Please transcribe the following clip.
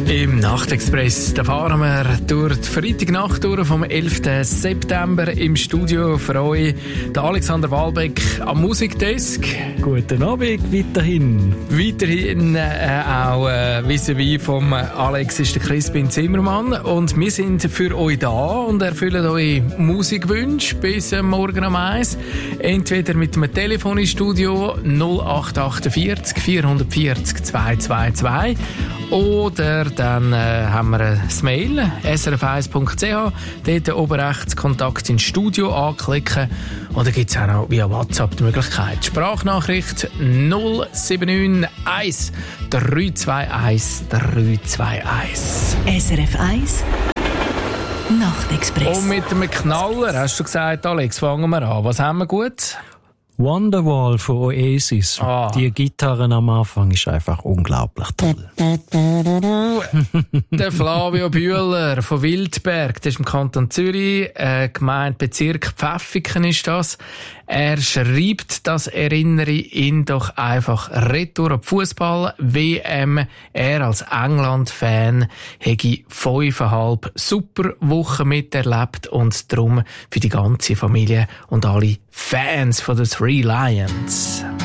Im Nachtexpress, da fahren wir durch die Freitagnacht durch vom 11. September im Studio für euch. Der Alexander Wahlbeck am Musikdesk. Guten Abend, weiterhin. Weiterhin auch vis-à-vis vom Alex ist der Crispin Zimmermann. Und wir sind für euch da und erfüllen eure Musikwünsche bis morgen um 1. Entweder mit einem Telefon ins Studio 0848 440 222 oder dann haben wir ein Mail, srf1.ch, dort oben rechts Kontakt ins Studio anklicken. Und dann gibt es auch noch via WhatsApp die Möglichkeit. Sprachnachricht 0791 321 321. SRF 1 Nachtexpress. Und mit einem Knaller, hast du gesagt, Alex, fangen wir an. Was haben wir gut? Wonderwall von Oasis. Die Gitarren am Anfang ist einfach unglaublich toll. Der Flavio Bühler von Wildberg, das ist im Kanton Zürich, Gemeinde Bezirk Pfäffiken ist das. Er schreibt, das erinnere ihn doch einfach retour an die Fußball-WM. Er als England-Fan hätte 5,5 super Wochen miterlebt und darum für die ganze Familie und alle Fans von den Three Lions.